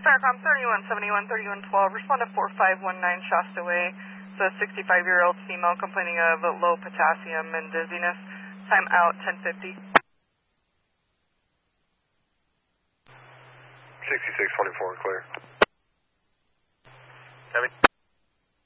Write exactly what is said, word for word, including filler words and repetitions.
Starcom thirty-one seventy-one, thirty-one twelve, respond to four five one nine Shasta Way. It's a sixty-five-year-old female complaining of low potassium and dizziness. Time out, ten fifty. sixty-six twenty-four, clear. Copy.